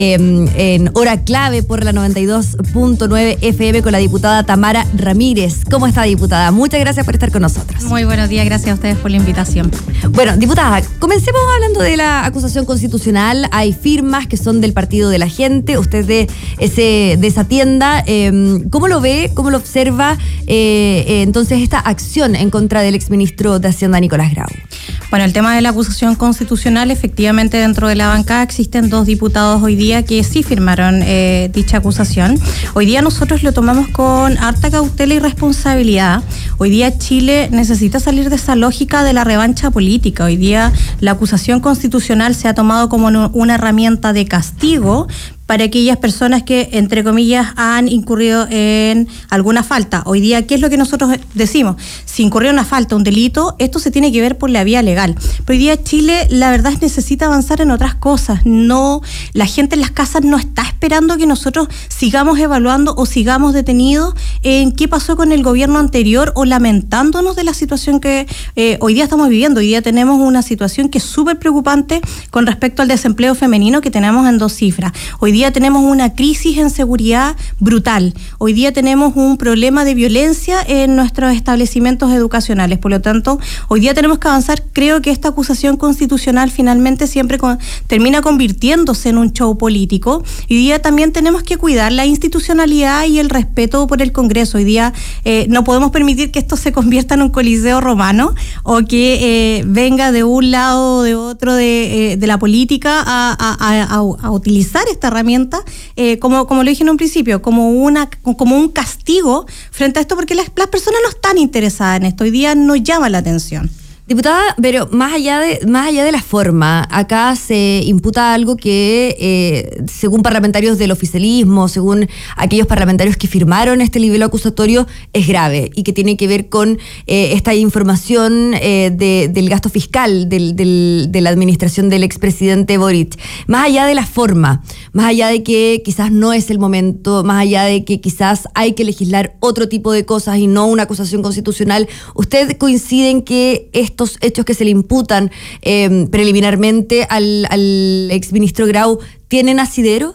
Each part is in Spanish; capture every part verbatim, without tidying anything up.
En Hora Clave por la noventa y dos punto nueve F M con la diputada Tamara Ramírez. ¿Cómo está, diputada? Muchas gracias por estar con nosotros. Muy buenos días, gracias a ustedes por la invitación. Bueno, diputada, comencemos hablando de la acusación constitucional. Hay firmas que son del Partido de la Gente, usted de, ese, de esa tienda. Eh, ¿Cómo lo ve, cómo lo observa eh, eh, entonces esta acción en contra del exministro de Hacienda, Nicolás Grau? Bueno, el tema de la acusación constitucional, efectivamente dentro de la bancada existen dos diputados hoy día que sí firmaron eh, dicha acusación. Hoy día nosotros lo tomamos con harta cautela y responsabilidad. Hoy día Chile necesita salir de esa lógica de la revancha política. Hoy día la acusación constitucional se ha tomado como una herramienta de castigo para aquellas personas que, entre comillas, han incurrido en alguna falta. Hoy día, ¿qué es lo que nosotros decimos? Si incurrió una falta, un delito, esto se tiene que ver por la vía legal. Pero hoy día Chile, la verdad, necesita avanzar en otras cosas. No, la gente en las casas no está esperando que nosotros sigamos evaluando o sigamos detenidos en qué pasó con el gobierno anterior o lamentándonos de la situación que eh, hoy día estamos viviendo. Hoy día tenemos una situación que es súper preocupante con respecto al desempleo femenino que tenemos en dos cifras. Hoy día Hoy día tenemos una crisis en seguridad brutal. Hoy día tenemos un problema de violencia en nuestros establecimientos educacionales. Por lo tanto, hoy día tenemos que avanzar. Creo que esta acusación constitucional finalmente siempre con, termina convirtiéndose en un show político. Hoy día también tenemos que cuidar la institucionalidad y el respeto por el Congreso. Hoy día eh, no podemos permitir que esto se convierta en un coliseo romano o que eh, venga de un lado o de otro de, eh, de la política a, a, a, a utilizar esta herramienta Eh, como, como lo dije en un principio, como una como un castigo frente a esto, porque las, las personas no están interesadas en esto, hoy día no llama la atención. Diputada, pero más allá de más allá de la forma, acá se imputa algo que, eh, según parlamentarios del oficialismo, según aquellos parlamentarios que firmaron este libelo acusatorio, es grave y que tiene que ver con eh, esta información eh, de, del gasto fiscal del, del, de la administración del expresidente Boric. Más allá de la forma, más allá de que quizás no es el momento, más allá de que quizás hay que legislar otro tipo de cosas y no una acusación constitucional, ¿usted coincide en que esto estos hechos que se le imputan eh, preliminarmente al, al exministro Grau tienen asidero?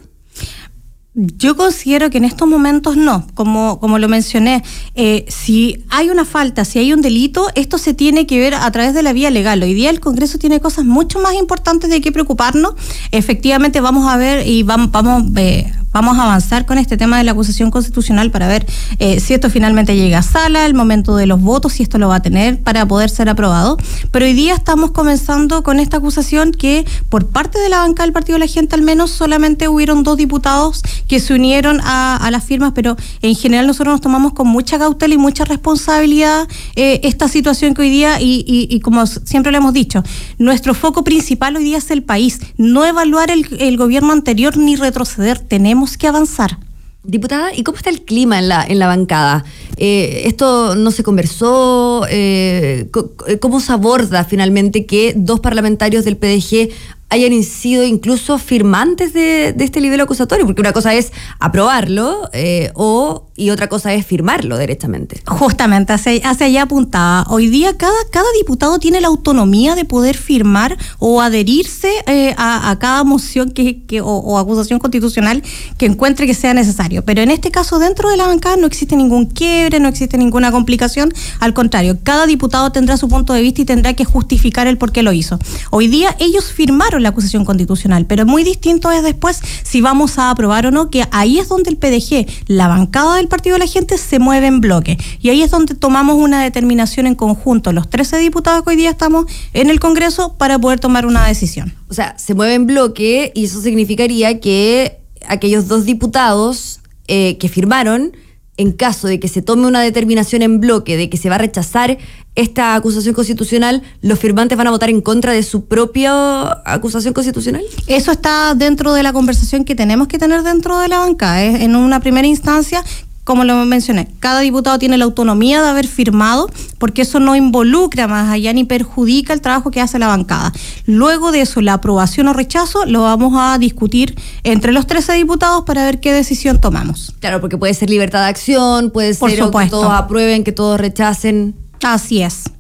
Yo considero que en estos momentos no, como, como lo mencioné, eh, si hay una falta, si hay un delito, esto se tiene que ver a través de la vía legal. Hoy día el Congreso tiene cosas mucho más importantes de qué preocuparnos. Efectivamente vamos a ver y vamos, vamos, eh, vamos a avanzar con este tema de la acusación constitucional para ver eh, si esto finalmente llega a sala, el momento de los votos, si esto lo va a tener para poder ser aprobado. Pero hoy día estamos comenzando con esta acusación que por parte de la bancada del Partido de la Gente al menos solamente hubieron dos diputados que se unieron a, a las firmas, pero en general nosotros nos tomamos con mucha cautela y mucha responsabilidad eh, esta situación que hoy día, y, y, y como siempre lo hemos dicho, nuestro foco principal hoy día es el país, no evaluar el, el gobierno anterior ni retroceder, tenemos que avanzar. Diputada, ¿y cómo está el clima en la en la bancada? Eh, ¿Esto no se conversó? Eh, ¿Cómo se aborda finalmente que dos parlamentarios del P D G hayan sido incluso firmantes de, de este libelo acusatorio? Porque una cosa es aprobarlo eh, o y otra cosa es firmarlo directamente. Justamente, hacia, hacia allá apuntaba. Hoy día cada, cada diputado tiene la autonomía de poder firmar o adherirse eh, a, a cada moción que, que o, o acusación constitucional que encuentre que sea necesario. Pero en este caso, dentro de la bancada no existe ningún quiebre, no existe ninguna complicación. Al contrario, cada diputado tendrá su punto de vista y tendrá que justificar el por qué lo hizo. Hoy día ellos firmaron la acusación constitucional, pero muy distinto es después si vamos a aprobar o no, que ahí es donde el P D G, la bancada del Partido de la Gente, se mueve en bloque, y ahí es donde tomamos una determinación en conjunto, los trece diputados que hoy día estamos en el Congreso, para poder tomar una decisión. O sea, se mueve en bloque y eso significaría que aquellos dos diputados eh, que firmaron, en caso de que se tome una determinación en bloque de que se va a rechazar esta acusación constitucional, ¿los firmantes van a votar en contra de su propia acusación constitucional? Eso está dentro de la conversación que tenemos que tener dentro de la bancada. ¿eh? En una primera instancia, como lo mencioné, cada diputado tiene la autonomía de haber firmado, porque eso no involucra más allá ni perjudica el trabajo que hace la bancada. Luego de eso, la aprobación o rechazo lo vamos a discutir entre los trece diputados para ver qué decisión tomamos. Claro, porque puede ser libertad de acción, puede ser que todos aprueben, que todos rechacen. Así es.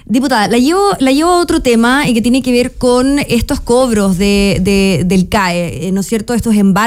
Diputada, la llevo, la llevo a otro tema y que tiene que ver con estos cobros de, de, del C A E, ¿no es cierto? Estos embargos